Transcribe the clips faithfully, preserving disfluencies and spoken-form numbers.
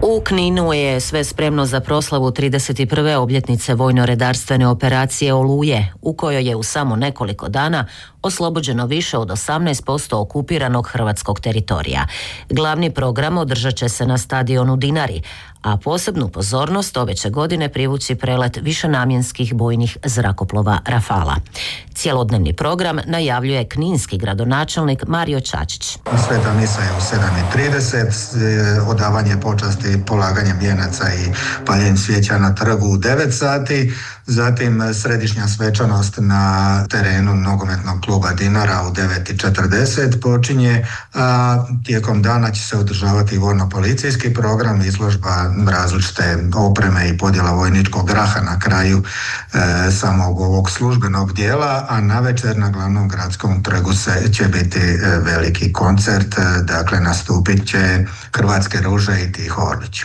U Kninu je sve spremno za proslavu trideset prve obljetnice vojno-redarstvene operacije Oluje, u kojoj je u samo nekoliko dana oslobođeno više od osamnaest posto okupiranog hrvatskog teritorija. Glavni program održat će se na stadionu Dinari, a posebnu pozornost ove će godine privući prelet višenamjenskih bojnih zrakoplova Rafala. Cjelodnevni program najavljuje kninski gradonačelnik Mario Čačić. Sveta misa je u sedam i trideset, odavanje počasti polaganjem vijenaca i paljenjem svijeća na trgu u devet sati, zatim središnja svečanost na terenu nogometnog kluba Dinara u devet i četrdeset počinje, a tijekom dana će se održavati vojno-policijski program, izložba različite opreme i podjela vojničkog graha na kraju e, samog ovog službenog dijela, a navečer na glavnom gradskom trgu se, će biti e, veliki koncert, e, dakle nastupit će Hrvatske ruže i Tiho Orlić.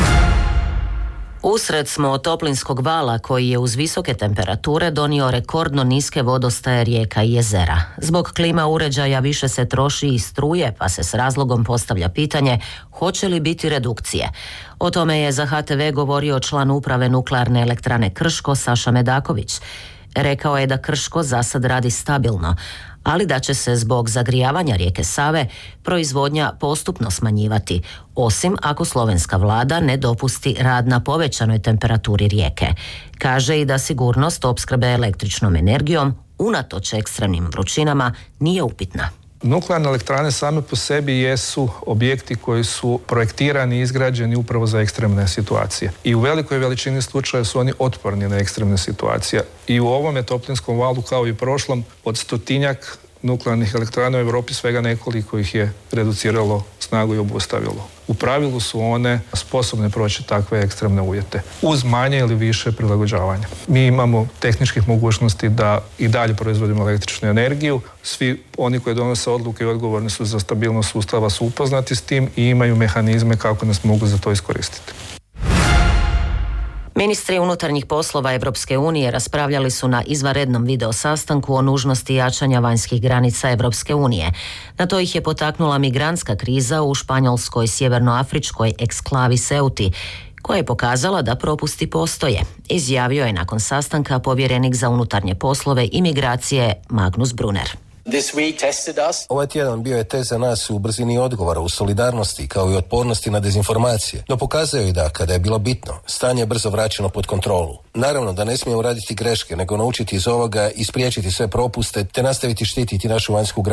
Usred smo toplinskog vala koji je uz visoke temperature donio rekordno niske vodostaje rijeka i jezera. Zbog klima uređaja više se troši i struje, pa se s razlogom postavlja pitanje hoće li biti redukcije. O tome je za H T V govorio član uprave Nuklearne elektrane Krško Saša Medaković. Rekao je da Krško za sad radi stabilno, ali da će se zbog zagrijavanja rijeke Save proizvodnja postupno smanjivati, osim ako slovenska vlada ne dopusti rad na povećanoj temperaturi rijeke. Kaže i da sigurnost opskrbe električnom energijom, unatoč ekstremnim vrućinama, nije upitna. Nuklearne elektrane same po sebi jesu objekti koji su projektirani i izgrađeni upravo za ekstremne situacije. I u velikoj veličini slučaja su oni otporni na ekstremne situacije. I u ovome toplinskom valu, kao i prošlom, od stotinjak nuklearnih elektrana u Europi svega nekoliko ih je reduciralo snagu i obustavilo. U pravilu su one sposobne proći takve ekstremne uvjete, uz manje ili više prilagođavanja. Mi imamo tehničkih mogućnosti da i dalje proizvodimo električnu energiju. Svi oni koji donose odluke i odgovorni su za stabilnost sustava su upoznati s tim i imaju mehanizme kako nas mogu za to iskoristiti. Ministri unutarnjih poslova Europske unije raspravljali su na izvanrednom video sastanku o nužnosti jačanja vanjskih granica Europske unije. Na to ih je potaknula migrantska kriza u španjolskoj sjevernoafričkoj eksklavi Ceuti, koja je pokazala da propusti postoje, izjavio je nakon sastanka povjerenik za unutarnje poslove i migracije Magnus Brunner. Ovaj tjedan bio je test za nas u brzini odgovora, u solidarnosti kao i otpornosti na dezinformacije, no pokazao je da kada je bilo bitno, stanje je brzo vraćeno pod kontrolu. Naravno da ne smijemo raditi greške, nego naučiti iz ovoga i spriječiti sve propuste te nastaviti štititi našu vanjsku granicu